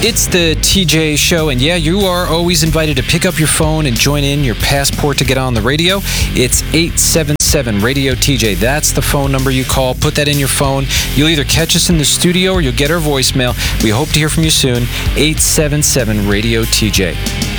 It's the TJ Show, and yeah, you are always invited to pick up your phone and join in your passport to get on the radio. It's 877-RADIO-TJ. That's the phone number you call. Put that in your phone. You'll either catch us in the studio or you'll get our voicemail. We hope to hear from you soon. 877-RADIO-TJ.